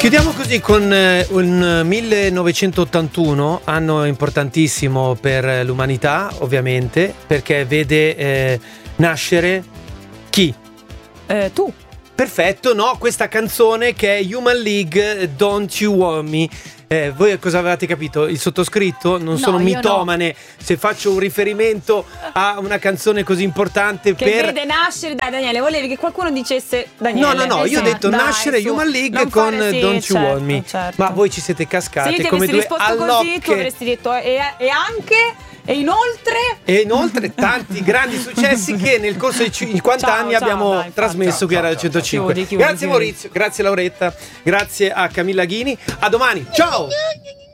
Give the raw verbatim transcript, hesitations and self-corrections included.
Chiudiamo così con eh, un millenovecentottantuno, anno importantissimo per l'umanità, ovviamente, perché vede eh, nascere chi? Eh, tu. Perfetto, no, questa canzone che è Human League, Don't You Want Me. Eh, voi cosa avevate capito? Il sottoscritto? Non No, sono io mitomane se faccio un riferimento a una canzone così importante Che per... vede nascere, dai Daniele, volevi che qualcuno dicesse Daniele. No, no, no, io ho Esatto, detto dai, nascere su. Human League Non con fare, sì, Don't You certo, Want Me. certo. Ma voi ci siete Se cascate io ti come avessi due risposto così, tu allocche. avresti detto e, e anche, e inoltre... E inoltre tanti grandi successi che nel corso dei cinquanta Ciao, anni ciao, abbiamo dai, trasmesso ciao, qui a ciao, Radio ciao, centocinque. chiudi, chiudi, Grazie chiudi. Maurizio, grazie Lauretta, grazie a Camilla Ghini. A domani. Ciao!